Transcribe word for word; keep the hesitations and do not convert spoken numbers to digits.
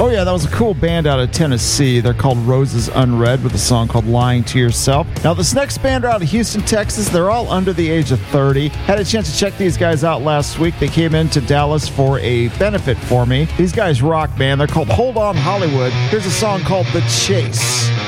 Oh yeah, that was a cool band out of Tennessee. They're called Roses Unread with a song called Lying to Yourself. Now this next band are out of Houston, Texas. They're all under the age of thirty. Had a chance to check these guys out last week. They came into Dallas for a benefit for me. These guys rock, man. They're called Hold On Hollywood. Here's a song called The Chase.